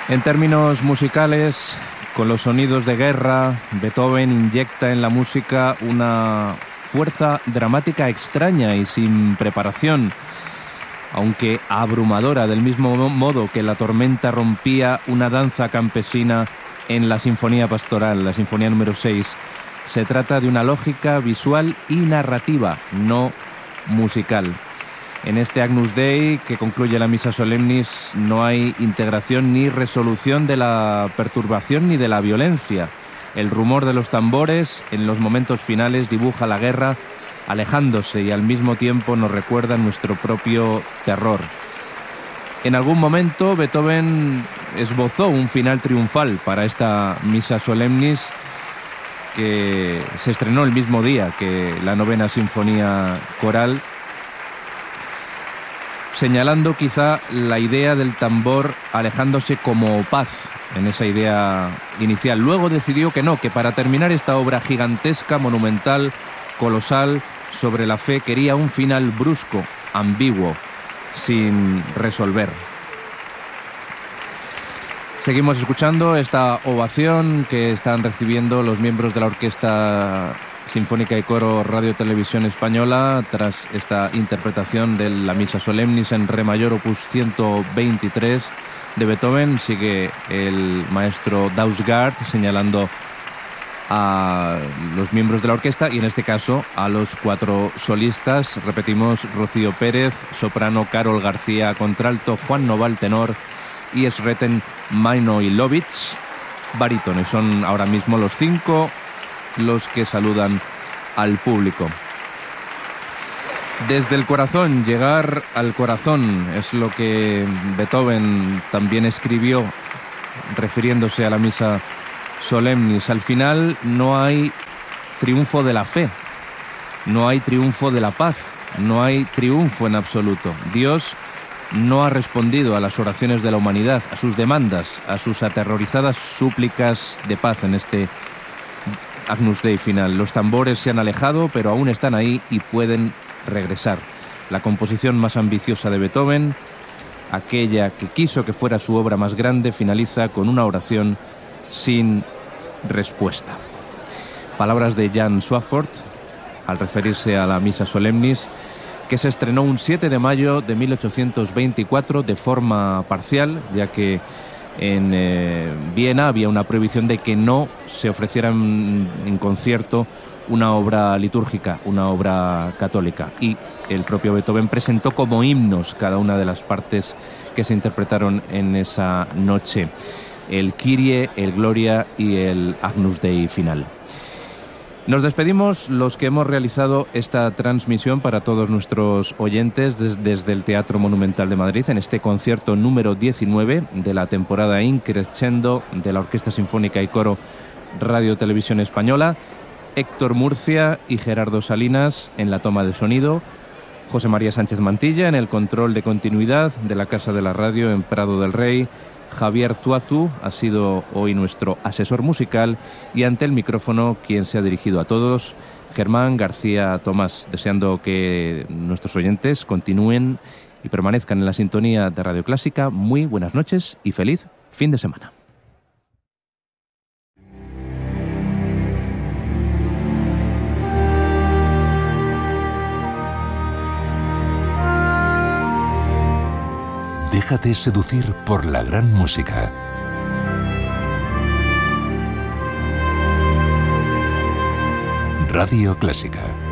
En términos musicales, con los sonidos de guerra, Beethoven inyecta en la música una fuerza dramática extraña y sin preparación, aunque abrumadora, del mismo modo que la tormenta rompía una danza campesina en la Sinfonía Pastoral, la Sinfonía número 6. Se trata de una lógica visual y narrativa, no musical. En este Agnus Dei, que concluye la Misa Solemnis, no hay integración ni resolución de la perturbación ni de la violencia. El rumor de los tambores en los momentos finales dibuja la guerra alejándose y al mismo tiempo nos recuerda nuestro propio terror. En algún momento Beethoven esbozó un final triunfal para esta Misa Solemnis, que se estrenó el mismo día que la novena Sinfonía Coral, señalando quizá la idea del tambor alejándose como paz en esa idea inicial. Luego decidió que no, que para terminar esta obra gigantesca, monumental, colosal, sobre la fe, quería un final brusco, ambiguo, sin resolver. Seguimos escuchando esta ovación que están recibiendo los miembros de la Orquesta Sinfónica y Coro Radio Televisión Española tras esta interpretación de la Misa Solemnis en Re mayor opus 123 de Beethoven. Sigue el maestro Dausgaard señalando a los miembros de la orquesta y en este caso a los 4 solistas. Repetimos: Rocío Pérez, soprano; Carol García, contralto; Juan Noval, tenor; y Sreten Manojlovic, barítono. Son ahora mismo los 5 los que saludan al público. Desde el corazón, llegar al corazón, es lo que Beethoven también escribió refiriéndose a la Misa Solemnis. Al final no hay triunfo de la fe, no hay triunfo de la paz, no hay triunfo en absoluto. Dios no ha respondido a las oraciones de la humanidad, a sus demandas, a sus aterrorizadas súplicas de paz en este Agnus Dei final. Los tambores se han alejado, pero aún están ahí y pueden regresar. La composición más ambiciosa de Beethoven, aquella que quiso que fuera su obra más grande, finaliza con una oración sin respuesta. Palabras de Jan Swafford al referirse a la Misa Solemnis, que se estrenó un 7 de mayo de 1824 de forma parcial, ya que en Viena había una prohibición de que no se ofreciera en concierto una obra litúrgica, una obra católica, y el propio Beethoven presentó como himnos cada una de las partes que se interpretaron en esa noche: el Kyrie, el Gloria y el Agnus Dei final. Nos despedimos los que hemos realizado esta transmisión para todos nuestros oyentes desde el Teatro Monumental de Madrid en este concierto número 19 de la temporada In Crescendo de la Orquesta Sinfónica y Coro Radio Televisión Española. Héctor Murcia y Gerardo Salinas en la toma de sonido, José María Sánchez Mantilla en el control de continuidad de la Casa de la Radio en Prado del Rey. Javier Zuazu ha sido hoy nuestro asesor musical y ante el micrófono quien se ha dirigido a todos, Germán García Tomás, deseando que nuestros oyentes continúen y permanezcan en la sintonía de Radio Clásica. Muy buenas noches y feliz fin de semana. Déjate seducir por la gran música. Radio Clásica.